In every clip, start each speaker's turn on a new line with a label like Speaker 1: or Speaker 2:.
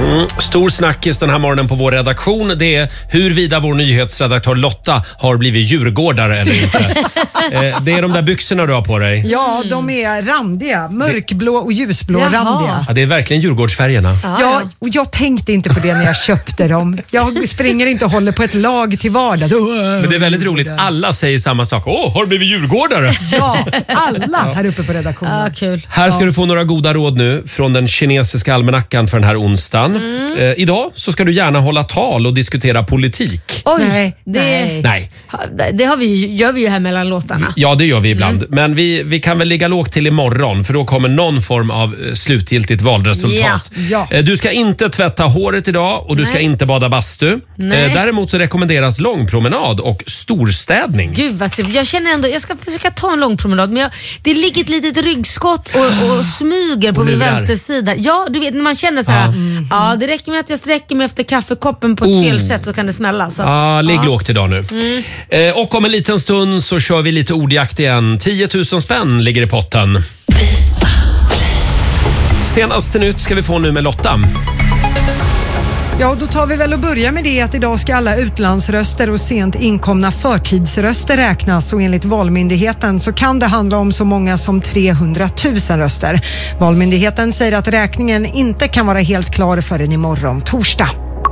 Speaker 1: Stor snackis den här morgonen på vår redaktion. Det är huruvida vår nyhetsredaktör Lotta har blivit djurgårdare eller inte. Det är de där byxorna du har på dig.
Speaker 2: Ja, de är randiga. Mörkblå och ljusblå randiga.
Speaker 1: Ja, det är verkligen Djurgårdsfärgerna.
Speaker 2: Ja, och jag tänkte inte på det när jag köpte dem. Jag springer inte och håller på ett lag till vardags.
Speaker 1: Men det är väldigt roligt. Alla säger samma sak. Har du blivit djurgårdare?
Speaker 2: Ja, alla här uppe på redaktionen.
Speaker 3: Ja, kul.
Speaker 1: Här ska du få några goda råd nu från den kinesiska almanackan för den här onsdagen. Idag så ska du gärna hålla tal och diskutera politik.
Speaker 3: Oj,
Speaker 2: Nej.
Speaker 3: det gör vi ju här mellan låtarna.
Speaker 1: Ja, det gör vi ibland. Men vi kan väl ligga lågt till imorgon, för då kommer någon form av slutgiltigt valresultat.
Speaker 2: Ja.
Speaker 1: Du ska inte tvätta håret idag och du ska inte bada bastu. Däremot så rekommenderas långpromenad och storstädning.
Speaker 3: Gud vad trevligt. Jag känner ändå, jag ska försöka ta en lång promenad, men det ligger ett litet ryggskott och smyger på min vänstersida. Ja, du vet när man känner så här, det räcker med att jag sträcker mig efter kaffekoppen på ett fel sätt så kan det smälla. Så att,
Speaker 1: ligg lågt idag nu. Och om en liten stund så kör vi lite ordjakt igen. 10 000 spänn ligger i potten. Senaste nytt ska vi få nu med Lotta.
Speaker 2: Ja, då tar vi väl och börjar med det att idag ska alla utlandsröster och sent inkomna förtidsröster räknas, och enligt Valmyndigheten så kan det handla om så många som 300 000 röster. Valmyndigheten säger att räkningen inte kan vara helt klar förrän imorgon torsdag.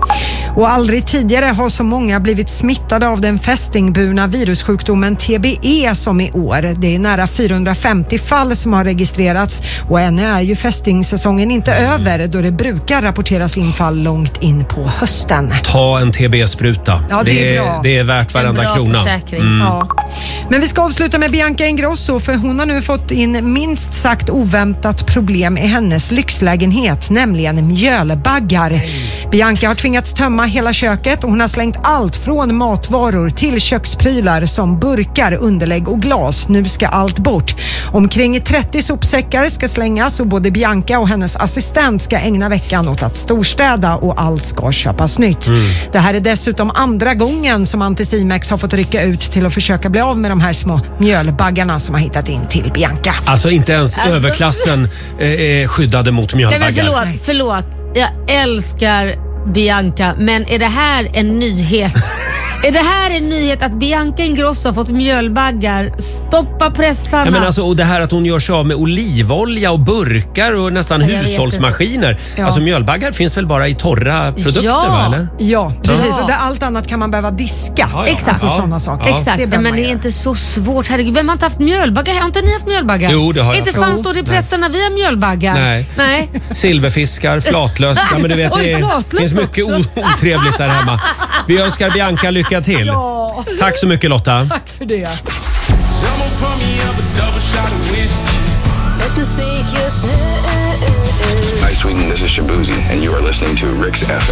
Speaker 2: Och aldrig tidigare har så många blivit smittade av den fästingburna virussjukdomen TBE som i år. Det är nära 450 fall som har registrerats, och ännu är ju fästingsäsongen inte över, då det brukar rapporteras in fall långt in på hösten.
Speaker 1: Ta en TB-spruta.
Speaker 2: Ja, det är bra.
Speaker 1: Det är värt varenda krona.
Speaker 3: En bra försäkring.
Speaker 2: Ja. Men vi ska avsluta med Bianca Ingrosso, för hon har nu fått in minst sagt oväntat problem i hennes lyxlägenhet, nämligen mjölbaggar. Bianca har tvingats tömma hela köket och hon har slängt allt från matvaror till köksprylar som burkar, underlägg och glas. Nu ska allt bort. Omkring 30 sopsäckar ska slängas, och både Bianca och hennes assistent ska ägna veckan åt att storstäda, och allt ska köpas nytt. Det här är dessutom andra gången som Anticimex har fått rycka ut till att försöka bli av med de här små mjölbaggarna som har hittat in till Bianca.
Speaker 1: Alltså inte ens överklassen är skyddade mot mjölbaggar.
Speaker 3: Nej, men förlåt. Jag älskar Bianca, men är det här en nyhet? Är det här en nyhet att Bianca Ingrosso har fått mjölbaggar? Stoppa pressarna.
Speaker 1: Ja, men alltså, och det här att hon gör sig av med olivolja och burkar och nästan hushållsmaskiner.
Speaker 2: Ja.
Speaker 1: Alltså mjölbaggar finns väl bara i torra produkter, va, eller?
Speaker 2: Ja, precis. Och allt annat kan man behöva diska.
Speaker 1: Ja.
Speaker 2: Exakt. Alltså sådana saker.
Speaker 3: Exakt, men det är inte så svårt. Herregud, vem har inte haft mjölbaggar? Har inte ni haft mjölbaggar?
Speaker 1: Jo, det har jag.
Speaker 3: Inte fanns då det i pressen när vi har mjölbaggar? Nej.
Speaker 1: Silverfiskar, flatlös. Ja, men du vet, det finns mycket otrevligt där hemma. Vi önskar Bianca lycka till.
Speaker 2: Ja.
Speaker 1: Tack så mycket, Lotta.
Speaker 2: Tack för det.
Speaker 4: Hi, Sweden. This is Shabuzi, and you are listening to Rick's FM.